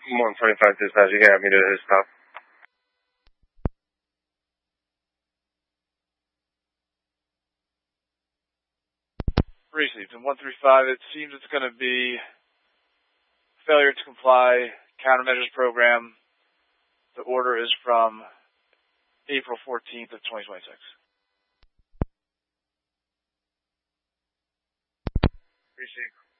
125 dispatch, you can have me to his stop. Received. In 135, it seems it's going to be failure to comply, countermeasures program. The order is from April 14th of 2026. Received.